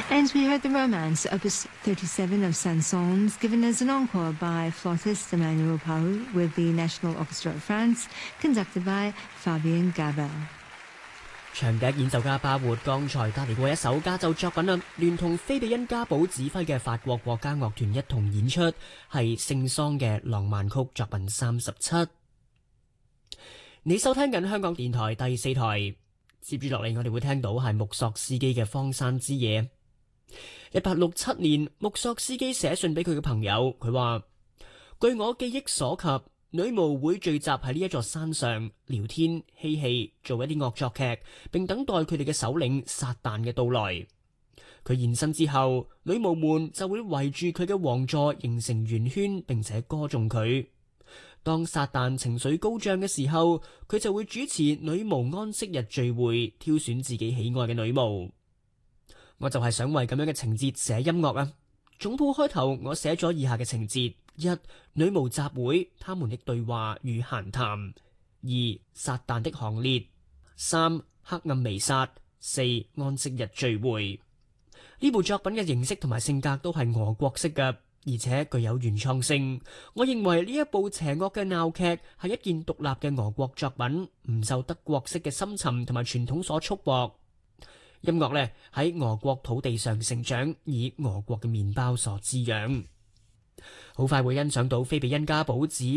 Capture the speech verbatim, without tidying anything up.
And we heard The Romance, Opus thirty-seven of Saint-Saëns, given as an encore by flautist Emmanuel Paul with the National Orchestra of France, conducted by Fabien Gabel。 長笛演奏家巴活剛才帶嚟過一首加奏作品啦，聯同菲比恩加堡指揮嘅法國國家樂團一同演出，係聖桑嘅浪漫曲作品三十七。你收聽緊香港電台第四台，接住落嚟我哋會聽到係穆索斯基嘅《荒山之夜》。一八六七年，穆索斯基寫信俾佢嘅朋友，佢話：據我記憶所及，女巫會聚集喺呢一座山上聊天嬉戲，做一啲惡作劇，並等待佢哋嘅首領撒旦嘅到來。佢現身之後，女巫們就會圍住佢嘅王座形成圓圈，並且歌頌佢。當撒旦情緒高漲嘅時候，佢就會主持女巫安息日聚會，挑選自己喜愛嘅女巫。我就係想為咁樣嘅情節寫音樂啊！總譜開頭我寫咗以下嘅情節：一、女巫集會，他們的對話與閒談；二、撒旦的行列；三、黑暗彌撒；四、安息日聚會。呢部作品嘅形式同埋性格都係俄國式嘅，而且具有原創性。我認為呢一部邪惡嘅鬧劇係一件獨立嘅俄國作品，唔受德國式嘅深沉同埋傳統所束縛。音樂呢喺俄國土地上成長，以俄國嘅麵包所滋養。好快會欣賞到菲比恩加堡指